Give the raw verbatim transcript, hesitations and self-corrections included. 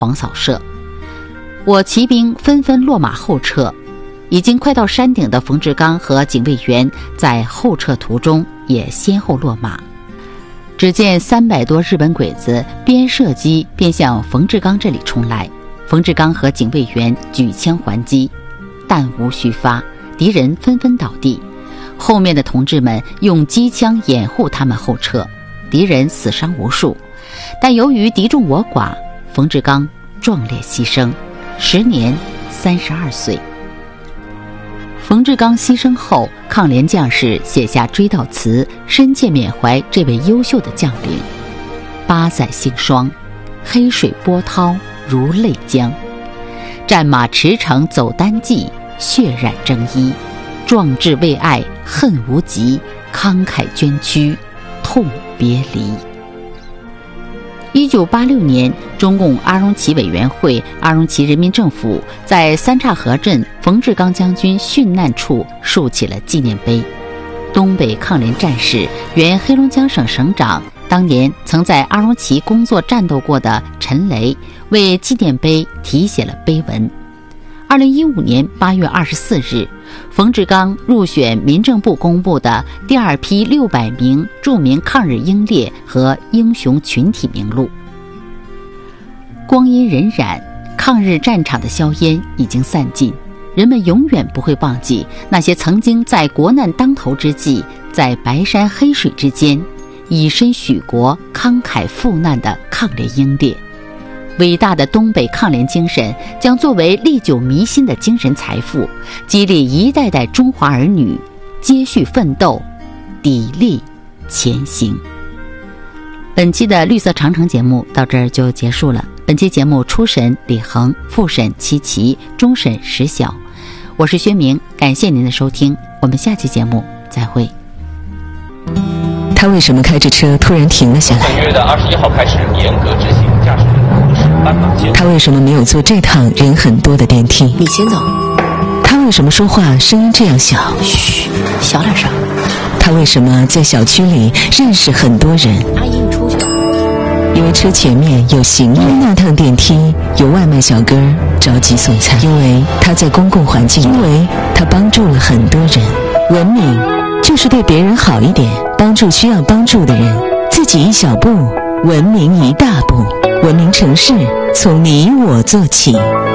黄扫射。我骑兵纷纷落马后撤，已经快到山顶的冯志刚和警卫员在后撤途中也先后落马。只见三百多日本鬼子边射击边向冯志刚这里冲来，冯志刚和警卫员举枪还击，弹无虚发，敌人纷纷倒地。后面的同志们用机枪掩护他们后撤，敌人死伤无数，但由于敌众我寡，冯志刚壮烈牺牲，时年三十二岁。冯志刚牺牲后，抗联将士写下追悼词，深切缅怀这位优秀的将领。八载星霜，黑水波涛如泪浆，战马驰骋走单骑，血染征衣，壮志为爱恨无极，慷慨捐躯痛别离。一九八六年，中共阿荣旗委员会、阿荣旗人民政府在三岔河镇冯志刚将军殉难处竖起了纪念碑。东北抗联战士、原黑龙江省省长，当年曾在阿荣旗工作战斗过的陈雷为纪念碑题写了碑文。二零一五年八月二十四日，冯志刚入选民政部公布的第二批六百名著名抗日英烈和英雄群体名录。光阴荏苒，抗日战场的硝烟已经散尽，人们永远不会忘记那些曾经在国难当头之际，在白山黑水之间以身许国、慷慨赴难的抗联英烈。伟大的东北抗联精神将作为历久弥新的精神财富，激励一代代中华儿女接续奋斗，砥砺前行。本期的绿色长城节目到这儿就结束了。本期节目初审李恒，复审戚琦，终审石晓。我是薛明，感谢您的收听，我们下期节目再会。 他为什么开着车突然停了下来？ 本月的二十一号开始严格执行驾驶人的是斑马线。 他为什么没有坐这趟人很多的电梯？ 你先走。 他为什么说话声音这样小？ 嘘，小点声。 他为什么在小区里认识很多人？ 阿姨，你出去。 因为车前面有行人，那趟电梯有外卖小哥着急送餐，因为他在公共环境，因为他帮助了很多人。文明就是对别人好一点，帮助需要帮助的人，自己一小步，文明一大步。文明城市从你我做起。